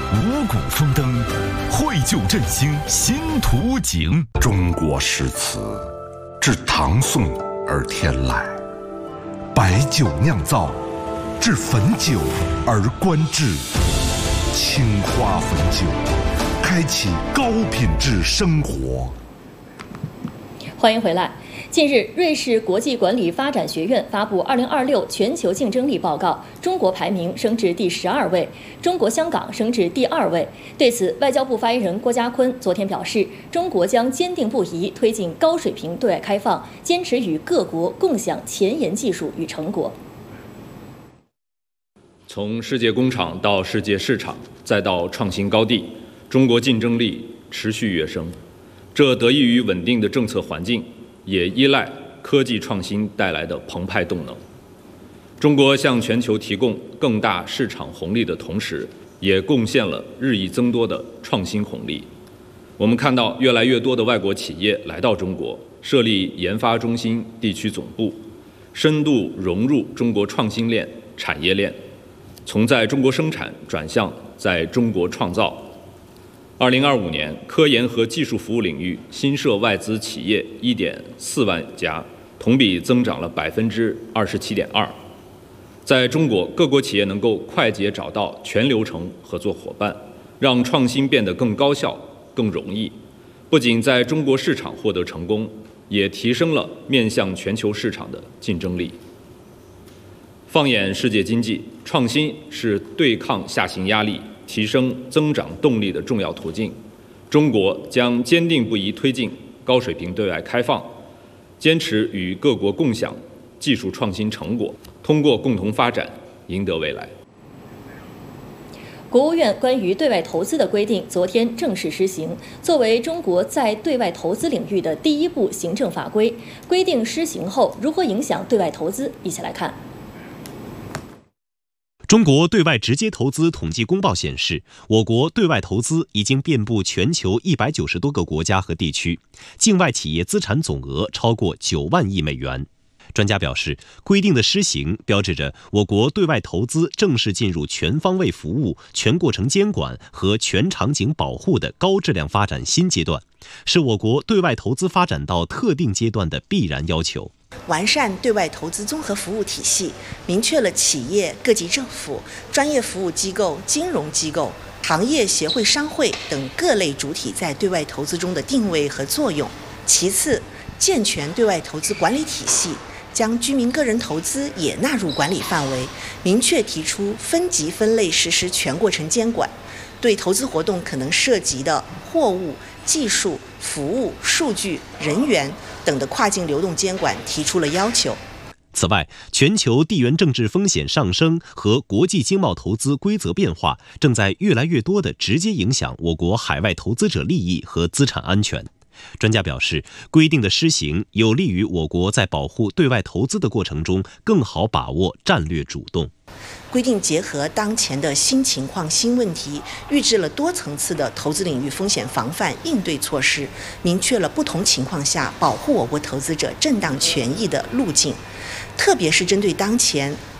五谷丰登，绘就振兴新图景。 中国诗词自唐宋而天来，白酒酿造，至汾酒而观致。青花汾酒，开启高品质生活。 欢迎回来。近日，瑞士国际管理发展学院发布2026全球竞争力报告，中国排名升至第12位，中国香港升至第2位。对此，外交部发言人郭家坤昨天表示，中国将坚定不移推进高水平对外开放，坚持与各国共享前沿技术与成果。 从世界工厂到世界市场，再到创新高地，中国竞争力持续跃升，这得益于稳定的政策环境，也依赖科技创新带来的澎湃动能。中国向全球提供更大市场红利的同时，也贡献了日益增多的创新红利。我们看到越来越多的外国企业来到中国，设立研发中心、地区总部，深度融入中国创新链、产业链，从在中国生产转向在中国创造。2025年，科研和技术服务领域新设外资企业1.4万家，同比增长了27.2%。在中国，各国企业能够快捷找到全流程合作伙伴，让创新变得更高效、更容易。不仅在中国市场获得成功，也提升了面向全球市场的竞争力。放眼世界经济，创新是对抗下行压力、提升增长动力的重要途径。中国将坚定不移推进高水平对外开放，坚持与各国共享技术创新成果，通过共同发展赢得未来。 国务院关于对外投资的规定昨天正式施行，作为中国在对外投资领域的第一部行政法规，规定施行后如何影响对外投资？一起来看。 中国对外直接投资统计公报显示，我国对外投资已经遍布全球190多个国家和地区，境外企业资产总额超过9万亿美元。专家表示，规定的施行标志着我国对外投资正式进入全方位服务、全过程监管和全场景保护的高质量发展新阶段，是我国对外投资发展到特定阶段的必然要求。 完善对外投资综合服务体系，明确了企业、各级政府、专业服务机构、金融机构、行业协会、商会等各类主体在对外投资中的定位和作用。其次，健全对外投资管理体系，将居民个人投资也纳入管理范围，明确提出分级分类实施全过程监管，对投资活动可能涉及的货物、技术、服务、数据、人员等的跨境流动监管提出了要求。 此外，全球地缘政治风险上升和国际经贸投资规则变化正在越来越多地直接影响我国海外投资者利益和资产安全。专家表示，规定的施行有利于我国在保护对外投资的过程中更好把握战略主动。 规定结合当前的新情况、新问题，预制了多层次的投资领域风险防范应对措施，明确了不同情况下保护我国投资者正当权益的路径。特别是针对当前